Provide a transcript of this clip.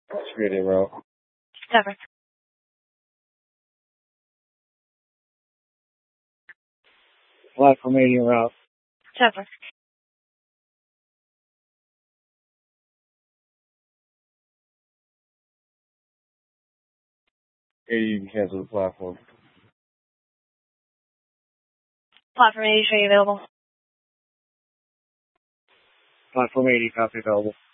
Screening route. Cover. Platform 80 route. Cover. 80, you can cancel the platform. Platform 80 show you available. Platform 80, copy available.